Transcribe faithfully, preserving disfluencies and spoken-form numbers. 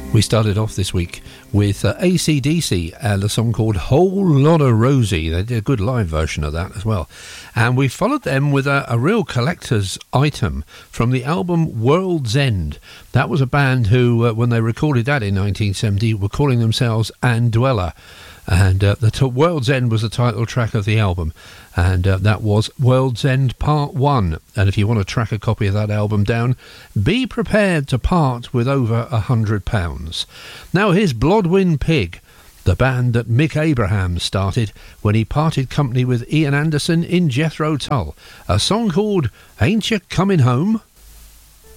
We started off this week with uh, A C D C and a song called Whole Lotta Rosie. They did a good live version of that as well. And we followed them with a, a real collector's item from the album World's End. That was a band who, uh, when they recorded that in nineteen seventy, were calling themselves Andwella. And uh, the t- World's End was the title track of the album. And uh, that was World's End Part one. And if you want to track a copy of that album down, be prepared to part with over a hundred pounds. Now here's Blodwyn Pig, the band that Mick Abrahams started when he parted company with Ian Anderson in Jethro Tull. A song called Ain't You Coming Home?